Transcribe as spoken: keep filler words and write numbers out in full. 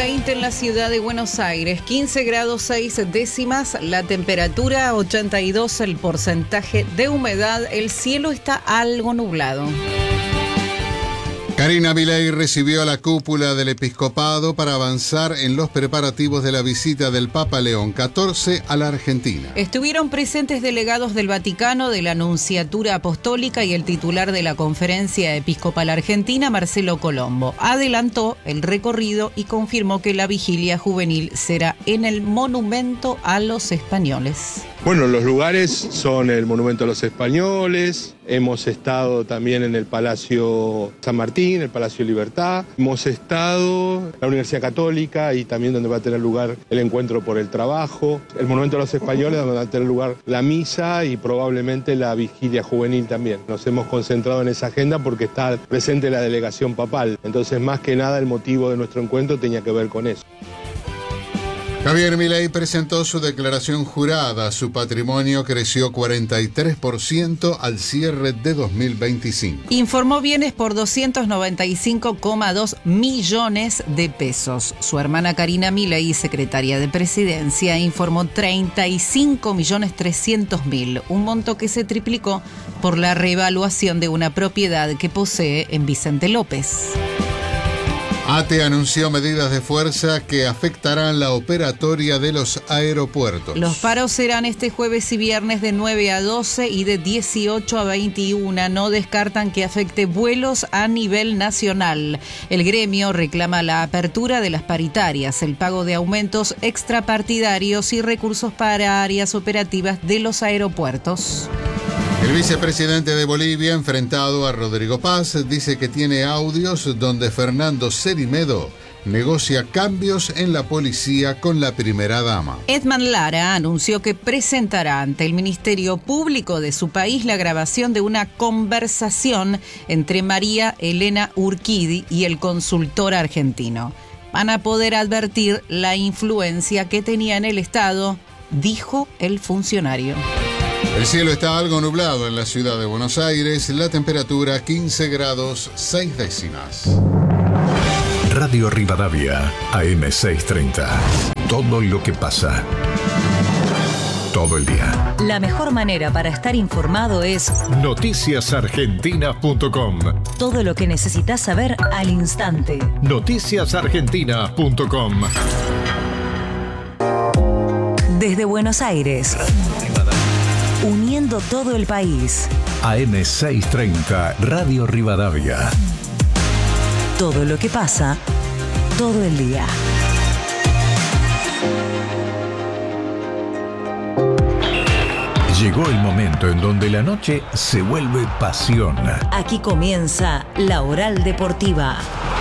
veinte en la ciudad de Buenos Aires, quince grados seis décimas, la temperatura ochenta y dos, el porcentaje de humedad, el cielo está algo nublado. Karina Milei recibió a la cúpula del episcopado para avanzar en los preparativos de la visita del Papa León catorce a la Argentina. Estuvieron presentes delegados del Vaticano, de la Nunciatura Apostólica y el titular de la Conferencia Episcopal Argentina, Marcelo Colombo. Adelantó el recorrido y confirmó que la vigilia juvenil será en el Monumento a los Españoles. Bueno, los lugares son el Monumento a los Españoles, hemos estado también en el Palacio San Martín, el Palacio Libertad, hemos estado en la Universidad Católica y también donde va a tener lugar el Encuentro por el Trabajo, el Monumento a los Españoles donde va a tener lugar la misa y probablemente la vigilia juvenil también. Nos hemos concentrado en esa agenda porque está presente la delegación papal, entonces más que nada el motivo de nuestro encuentro tenía que ver con eso. Javier Milei presentó su declaración jurada. Su patrimonio creció cuarenta y tres por ciento al cierre de dos mil veinticinco. Informó bienes por doscientos noventa y cinco coma dos millones de pesos. Su hermana Karina Milei, secretaria de Presidencia, informó treinta y cinco millones trescientos mil, un monto que se triplicó por la revaluación de una propiedad que posee en Vicente López. ATE anunció medidas de fuerza que afectarán la operatoria de los aeropuertos. Los paros serán este jueves y viernes de nueve a doce y de dieciocho a veintiuna. No descartan que afecte vuelos a nivel nacional. El gremio reclama la apertura de las paritarias, el pago de aumentos extrapartidarios y recursos para áreas operativas de los aeropuertos. El vicepresidente de Bolivia, enfrentado a Rodrigo Paz, dice que tiene audios donde Fernando Cerimedo negocia cambios en la policía con la primera dama. Edman Lara anunció que presentará ante el Ministerio Público de su país la grabación de una conversación entre María Elena Urquidi y el consultor argentino. Van a poder advertir la influencia que tenía en el Estado, dijo el funcionario. El cielo está algo nublado en la ciudad de Buenos Aires, la temperatura quince grados seis décimas. Radio Rivadavia, A M seiscientos treinta. Todo lo que pasa. Todo el día. La mejor manera para estar informado es noticias argentinas punto com. Todo lo que necesitas saber al instante. noticias argentinas punto com. Desde Buenos Aires. Uniendo todo el país. A M seiscientos treinta, Radio Rivadavia. Todo lo que pasa, todo el día. Llegó el momento en donde la noche se vuelve pasión. Aquí comienza La Oral Deportiva.